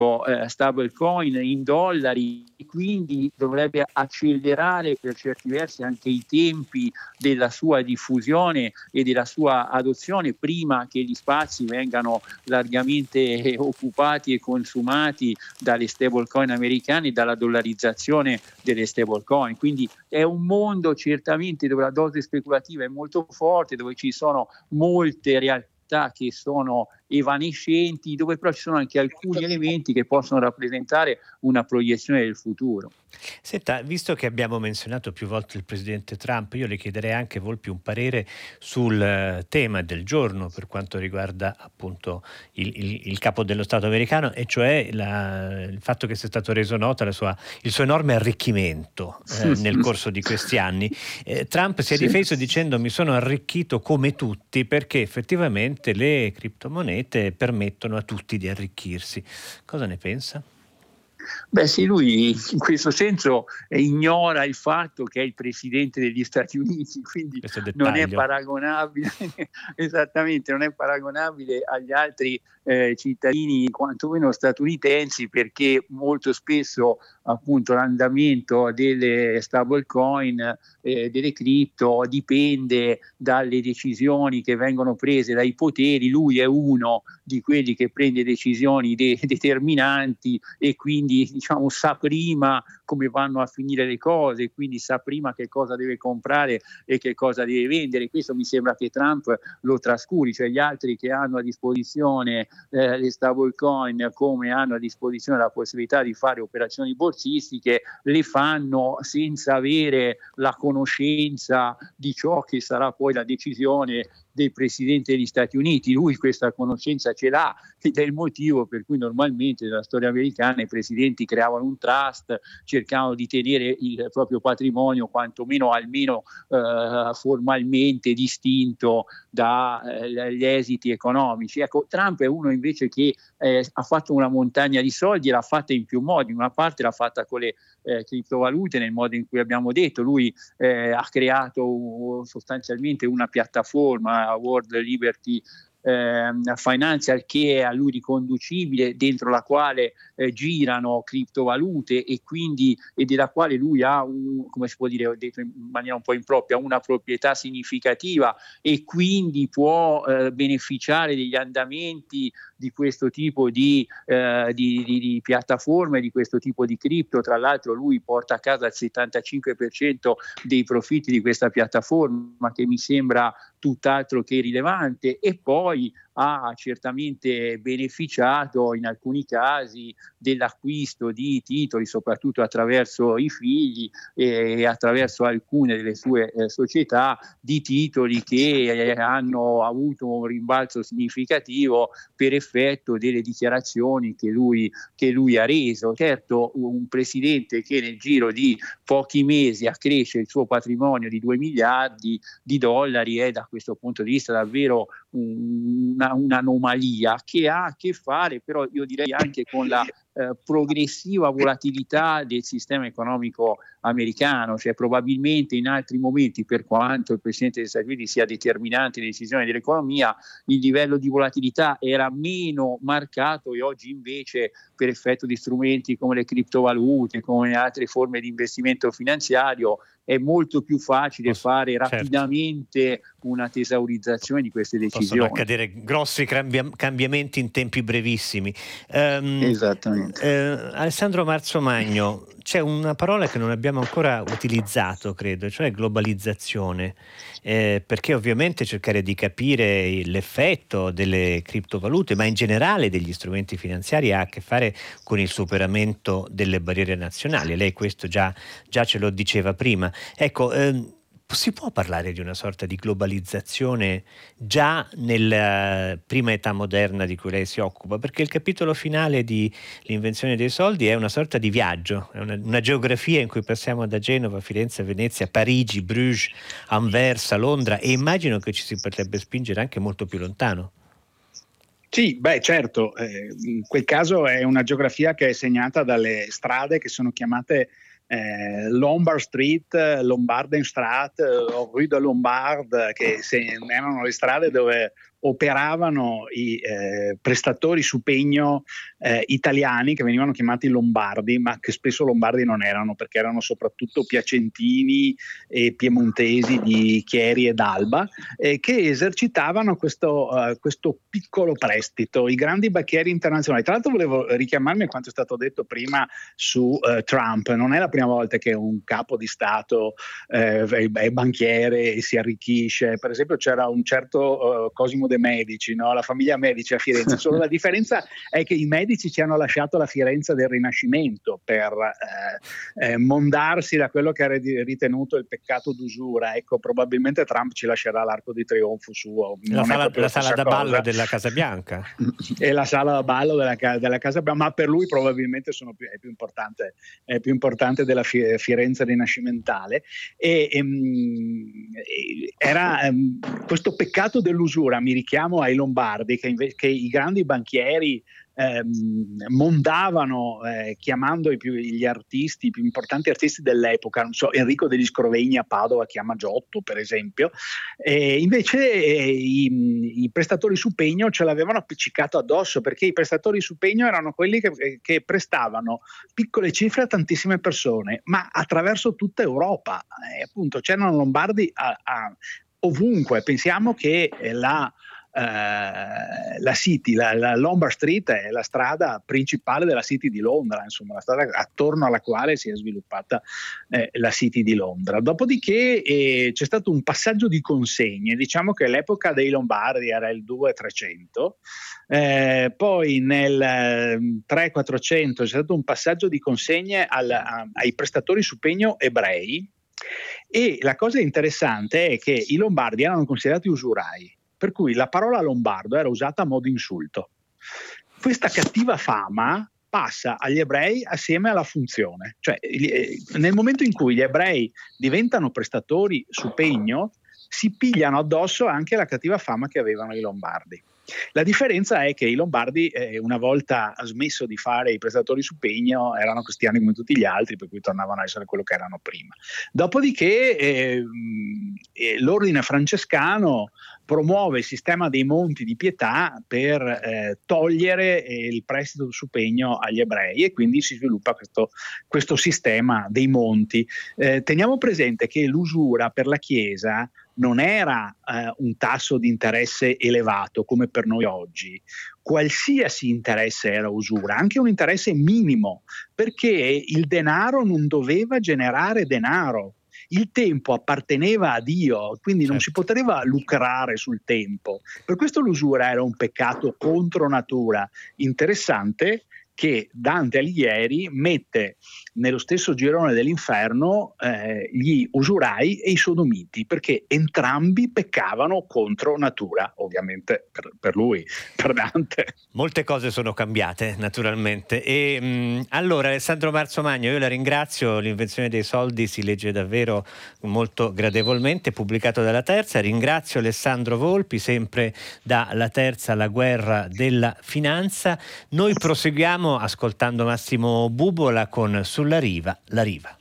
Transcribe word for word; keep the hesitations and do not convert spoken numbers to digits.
eh, stablecoin in dollari, e quindi dovrebbe accelerare per certi versi anche i tempi della sua diffusione e della sua adozione prima che gli spazi vengano largamente occupati e consumati dalle stablecoin americane e dalla dollarizzazione delle stablecoin. Quindi è un mondo certamente dove la dose speculativa è molto forte, dove ci sono molte realtà che sono evanescenti, dove però ci sono anche alcuni elementi che possono rappresentare una proiezione del futuro. Senta, visto che abbiamo menzionato più volte il presidente Trump, io le chiederei anche Volpi un parere sul eh, tema del giorno per quanto riguarda appunto il, il, il capo dello Stato americano, e cioè la, il fatto che sia stato reso nota la sua, il suo enorme arricchimento eh, nel corso di questi anni. Eh, Trump si è Sì. difeso dicendo: mi sono arricchito come tutti, perché effettivamente le criptomonete permettono a tutti di arricchirsi. Cosa ne pensa? Beh sì, lui in questo senso eh, ignora il fatto che è il presidente degli Stati Uniti, quindi Questo è non è dettaglio. paragonabile, esattamente, non è paragonabile agli altri eh, cittadini quantomeno statunitensi, perché molto spesso appunto l'andamento delle stablecoin, eh, delle cripto, dipende dalle decisioni che vengono prese dai poteri. Lui è uno di quelli che prende decisioni de- determinanti e quindi diciamo sa prima come vanno a finire le cose, quindi sa prima che cosa deve comprare e che cosa deve vendere. Questo mi sembra che Trump lo trascuri, cioè gli altri che hanno a disposizione eh, le stablecoin, come hanno a disposizione la possibilità di fare operazioni borsistiche, le fanno senza avere la conoscenza di ciò che sarà poi la decisione del presidente degli Stati Uniti. Lui questa conoscenza ce l'ha, ed è il motivo per cui normalmente nella storia americana i presidenti creavano un trust, cercavano di tenere il proprio patrimonio quantomeno almeno eh, formalmente distinto dagli eh, esiti economici. Ecco, Trump è uno invece che eh, ha fatto una montagna di soldi e l'ha fatta in più modi. Una parte l'ha fatta con le eh, criptovalute, nel modo in cui abbiamo detto. Lui eh, ha creato uh, sostanzialmente una piattaforma, World Liberty eh, Financial, che è a lui riconducibile, dentro la quale eh, girano criptovalute e quindi e della quale lui ha un, come si può dire, ho detto in maniera un po' impropria, una proprietà significativa, e quindi può eh, beneficiare degli andamenti di questo tipo di, eh, di, di, di piattaforme, di questo tipo di cripto. Tra l'altro lui porta a casa il settantacinque per cento dei profitti di questa piattaforma, che mi sembra tutt'altro che rilevante, e poi ha certamente beneficiato in alcuni casi dell'acquisto di titoli, soprattutto attraverso i figli e attraverso alcune delle sue eh, società, di titoli che eh, hanno avuto un rimbalzo significativo per effetto delle dichiarazioni che lui, che lui ha reso. Certo, un presidente che nel giro di pochi mesi accresce il suo patrimonio di due miliardi di dollari è da questo punto di vista davvero una, un'anomalia, che ha a che fare però io direi anche con la eh, progressiva volatilità del sistema economico americano. Cioè probabilmente in altri momenti, per quanto il presidente degli Stati Uniti sia determinante nelle decisioni dell'economia, il livello di volatilità era meno marcato, e oggi invece per effetto di strumenti come le criptovalute, come altre forme di investimento finanziario, è molto più facile Posso, fare certo. rapidamente una tesaurizzazione di queste decisioni. Possono accadere grossi cambia- cambiamenti in tempi brevissimi. Um, Esattamente. Eh, Alessandro Marzomagno, c'è una parola che non abbiamo ancora utilizzato, credo, cioè globalizzazione, eh, perché ovviamente cercare di capire l'effetto delle criptovalute, ma in generale degli strumenti finanziari, ha a che fare con il superamento delle barriere nazionali. Lei questo già, già ce lo diceva prima. Ecco, ehm, si può parlare di una sorta di globalizzazione già nella prima età moderna di cui lei si occupa? Perché il capitolo finale di L'invenzione dei soldi è una sorta di viaggio, è una, una geografia in cui passiamo da Genova, Firenze, Venezia, Parigi, Bruges, Anversa, Londra, e immagino che ci si potrebbe spingere anche molto più lontano. Sì, beh certo, eh, in quel caso è una geografia che è segnata dalle strade che sono chiamate eh, Lombard Street, Lombardenstraat o Rue de Lombard, che se, erano le strade dove operavano i eh, prestatori su pegno eh, italiani che venivano chiamati lombardi, ma che spesso lombardi non erano, perché erano soprattutto piacentini e piemontesi di Chieri ed Alba, eh, che esercitavano questo, uh, questo piccolo prestito, i grandi banchieri internazionali. Tra l'altro volevo richiamarmi a quanto è stato detto prima su uh, Trump. Non è la prima volta che un capo di Stato eh, è banchiere e si arricchisce. Per esempio c'era un certo uh, Cosimo De Medici, no? La famiglia Medici a Firenze. Solo la differenza è che i Medici ci hanno lasciato la Firenze del Rinascimento per eh, eh, mondarsi da quello che era ritenuto il peccato d'usura. Ecco, probabilmente Trump ci lascerà l'Arco di Trionfo suo. La sala, la la sala da cosa. ballo della Casa Bianca. E la sala da ballo della, della Casa Bianca, ma per lui probabilmente sono più, è più importante, è più importante della Firenze rinascimentale. E, e, era um, questo peccato dell'usura, mi richiamo ai Lombardi, che, inve- che i grandi banchieri ehm, mondavano eh, chiamando i più, gli artisti, i più importanti artisti dell'epoca, non so, Enrico degli Scrovegni a Padova chiama Giotto, per esempio, e invece eh, i, i prestatori su pegno ce l'avevano appiccicato addosso, perché i prestatori su pegno erano quelli che, che prestavano piccole cifre a tantissime persone, ma attraverso tutta Europa. Eh, appunto c'erano lombardi a, a, ovunque. Pensiamo che la Uh, la City, la, la Lombard Street è la strada principale della City di Londra, insomma la strada attorno alla quale si è sviluppata eh, la City di Londra. Dopodiché eh, c'è stato un passaggio di consegne, diciamo che l'epoca dei Lombardi era il due trecento, eh, poi nel eh, tre quattrocento c'è stato un passaggio di consegne al, a, ai prestatori su pegno ebrei, e la cosa interessante è che i Lombardi erano considerati usurai, per cui la parola lombardo era usata a modo insulto. Questa cattiva fama passa agli ebrei assieme alla funzione, cioè nel momento in cui gli ebrei diventano prestatori su pegno si pigliano addosso anche la cattiva fama che avevano i Lombardi. La differenza è che i Lombardi, eh, una volta smesso di fare i prestatori su pegno, erano cristiani come tutti gli altri, per cui tornavano a essere quello che erano prima. Dopodiché eh, eh, l'ordine francescano promuove il sistema dei monti di pietà per eh, togliere eh, il prestito su pegno agli ebrei, e quindi si sviluppa questo, questo sistema dei monti. Eh, teniamo presente che l'usura per la Chiesa non era eh, un tasso di interesse elevato come per noi oggi. Qualsiasi interesse era usura, anche un interesse minimo, perché il denaro non doveva generare denaro. Il tempo apparteneva a Dio, quindi non certo. si poteva lucrare sul tempo. Per questo l'usura era un peccato contro natura. Interessante che Dante Alighieri mette nello stesso girone dell'inferno eh, gli usurai e i sodomiti, perché entrambi peccavano contro natura, ovviamente per, per lui, per Dante. Molte cose sono cambiate naturalmente. E mh, allora Alessandro Marzomagno, io la ringrazio. L'invenzione dei soldi si legge davvero molto gradevolmente, pubblicato dalla Terza. Ringrazio Alessandro Volpi, sempre da La Terza, la guerra della finanza. Noi proseguiamo ascoltando Massimo Bubola con Sulla riva, la riva.